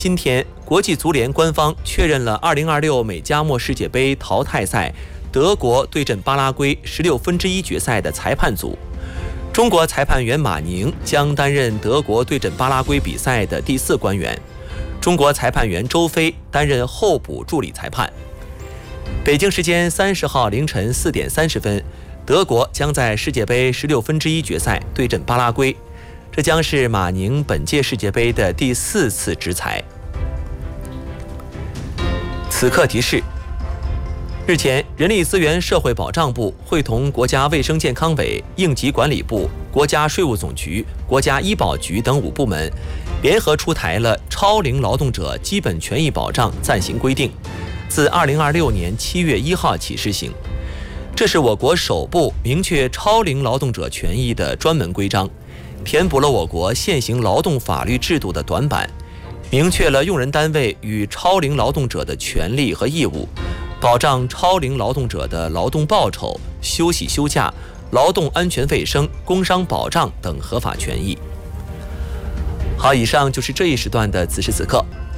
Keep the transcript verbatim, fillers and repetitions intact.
今天，国际足联官方确认了二零二六美加墨世界杯淘汰赛德国对阵巴拉圭十六分之一决赛的裁判组。中国裁判员马宁将担任德国对阵巴拉圭比赛的第四官员，中国裁判员周飞担任候补助理裁判。北京时间三十号凌晨四点三十分，德国将在世界杯十六分之一决赛对阵巴拉圭，这将是马宁本届世界杯的第四次执裁。此刻提示：日前，人力资源社会保障部会同国家卫生健康委、应急管理部、国家税务总局、国家医保局等五部门，联合出台了《超龄劳动者基本权益保障暂行规定》，自二零二六年七月一号起施行。这是我国首部明确超龄劳动者权益的专门规章，填补了我国现行劳动法律制度的短板，明确了用人单位与超龄劳动者的权利和义务，保障超龄劳动者的劳动报酬、休息休假、劳动安全卫生、工伤保障等合法权益。好，以上就是这一时段的此时此刻，